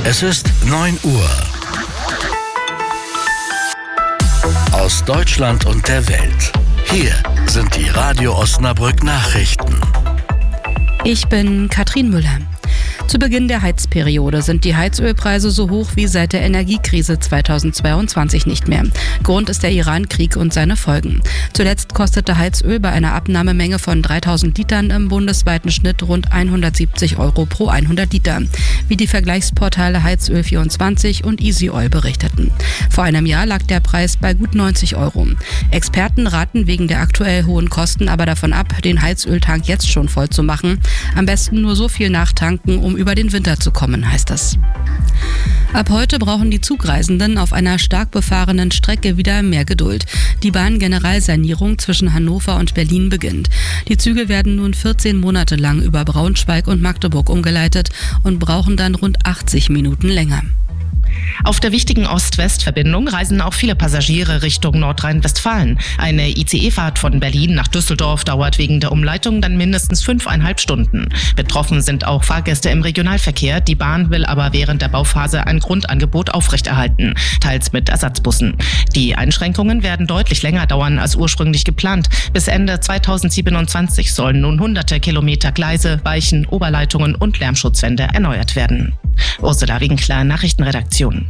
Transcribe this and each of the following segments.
Es ist 9 Uhr. Aus Deutschland und der Welt. Hier sind die Radio Osnabrück Nachrichten. Ich bin Katrin Müller. Zu Beginn der Heizperiode sind die Heizölpreise so hoch wie seit der Energiekrise 2022 nicht mehr. Grund ist der Iran-Krieg und seine Folgen. Zuletzt kostete Heizöl bei einer Abnahmemenge von 3000 Litern im bundesweiten Schnitt rund 170 € pro 100 Liter, wie die Vergleichsportale Heizöl24 und EasyOil berichteten. Vor einem Jahr lag der Preis bei gut 90 €. Experten raten wegen der aktuell hohen Kosten aber davon ab, den Heizöltank jetzt schon voll zu machen. Am besten nur so viel nachtanken, um über den Winter zu kommen, heißt es. Ab heute brauchen die Zugreisenden auf einer stark befahrenen Strecke wieder mehr Geduld. Die Bahngeneralsanierung zwischen Hannover und Berlin beginnt. Die Züge werden nun 14 Monate lang über Braunschweig und Magdeburg umgeleitet und brauchen dann rund 80 Minuten länger. Auf der wichtigen Ost-West-Verbindung reisen auch viele Passagiere Richtung Nordrhein-Westfalen. Eine ICE-Fahrt von Berlin nach Düsseldorf dauert wegen der Umleitung dann mindestens 5,5 Stunden. Betroffen sind auch Fahrgäste im Regionalverkehr. Die Bahn will aber während der Bauphase ein Grundangebot aufrechterhalten, teils mit Ersatzbussen. Die Einschränkungen werden deutlich länger dauern als ursprünglich geplant. Bis Ende 2027 sollen nun hunderte Kilometer Gleise, Weichen, Oberleitungen und Lärmschutzwände erneuert werden. Ursula Winkler, Nachrichtenredaktion.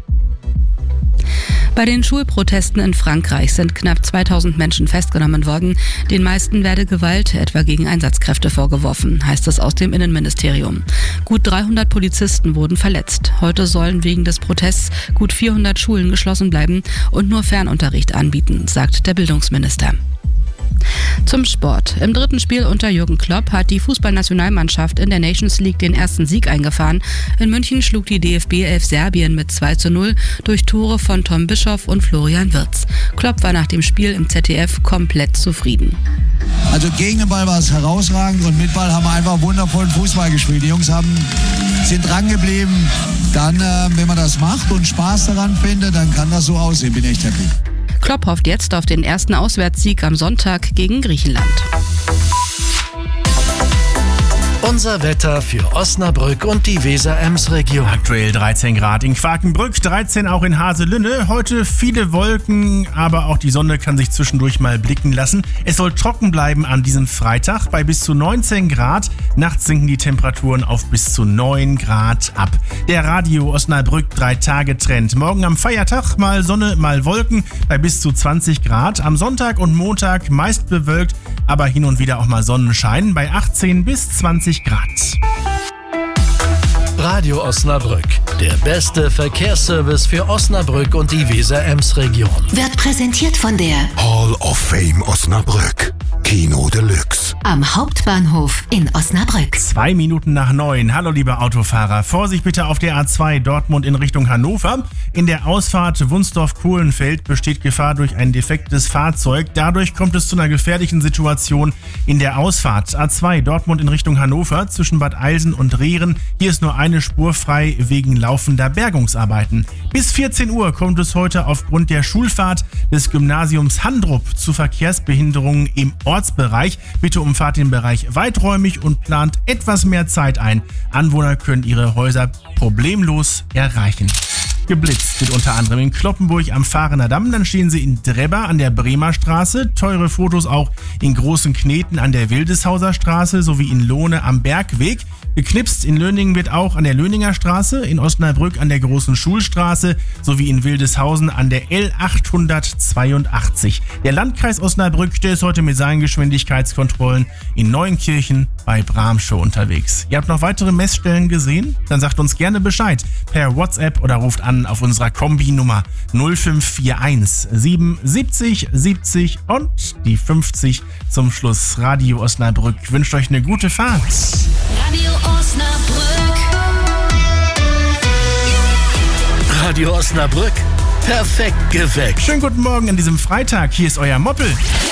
Bei den Schulprotesten in Frankreich sind knapp 2000 Menschen festgenommen worden. Den meisten werde Gewalt, etwa gegen Einsatzkräfte, vorgeworfen, heißt es aus dem Innenministerium. Gut 300 Polizisten wurden verletzt. Heute sollen wegen des Protests gut 400 Schulen geschlossen bleiben und nur Fernunterricht anbieten, sagt der Bildungsminister. Zum Sport. Im dritten Spiel unter Jürgen Klopp hat die Fußballnationalmannschaft in der Nations League den ersten Sieg eingefahren. In München schlug die DFB 11 Serbien mit 2:0 durch Tore von Tom Bischoff und Florian Wirtz. Klopp war nach dem Spiel im ZDF komplett zufrieden. Also gegen den Ball war es herausragend und mit Ball haben wir einfach wundervollen Fußball gespielt. Die Jungs sind dran geblieben. Dann, wenn man das macht und Spaß daran findet, dann kann das so aussehen. Bin echt happy. Klopp hofft jetzt auf den ersten Auswärtssieg am Sonntag gegen Griechenland. Unser Wetter für Osnabrück und die Weser-Ems-Region. Aktuell 13 Grad in Quakenbrück, 13 auch in Haselünne. Heute viele Wolken, aber auch die Sonne kann sich zwischendurch mal blicken lassen. Es soll trocken bleiben an diesem Freitag bei bis zu 19 Grad. Nachts sinken die Temperaturen auf bis zu 9 Grad ab. Der Radio Osnabrück 3-Tage-Trend. Morgen am Feiertag mal Sonne, mal Wolken bei bis zu 20 Grad. Am Sonntag und Montag meist bewölkt, aber hin und wieder auch mal Sonnenschein bei 18 bis 20 Grad. Radio Osnabrück, der beste Verkehrsservice für Osnabrück und die Weser-Ems-Region. Wird präsentiert von der Hall of Fame Osnabrück. Kino Deluxe. Am Hauptbahnhof in Osnabrück. 2 Minuten nach 9. Hallo liebe Autofahrer. Vorsicht bitte auf der A2 Dortmund in Richtung Hannover. In der Ausfahrt Wunsdorf-Kohlenfeld besteht Gefahr durch ein defektes Fahrzeug. Dadurch kommt es zu einer gefährlichen Situation in der Ausfahrt. A2 Dortmund in Richtung Hannover zwischen Bad Eilsen und Rehren. Hier ist nur eine Spur frei wegen laufender Bergungsarbeiten. Bis 14 Uhr kommt es heute aufgrund der Schulfahrt des Gymnasiums Handrup zu Verkehrsbehinderungen im Ortsbereich. Bitte umfahrt den Bereich weiträumig und plant etwas mehr Zeit ein. Anwohner können ihre Häuser problemlos erreichen. Geblitzt wird unter anderem in Cloppenburg am Fahrener Damm, dann stehen sie in Drebber an der Bremer Straße, teure Fotos auch in Großen Kneten an der Wildeshauser Straße sowie in Lohne am Bergweg. Geknipst in Löningen wird auch an der Löninger Straße, in Osnabrück an der Großen Schulstraße sowie in Wildeshausen an der L882. Der Landkreis Osnabrück, der ist heute mit seinen Geschwindigkeitskontrollen in Neuenkirchen bei Bramschow unterwegs. Ihr habt noch weitere Messstellen gesehen? Dann sagt uns gerne Bescheid per WhatsApp oder ruft an auf unserer Kombi-Nummer 0541 77 70 und die 50 zum Schluss. Radio Osnabrück wünscht euch eine gute Fahrt. Radio Osnabrück. Radio Osnabrück, perfekt geweckt. Schönen guten Morgen an diesem Freitag. Hier ist euer Moppel.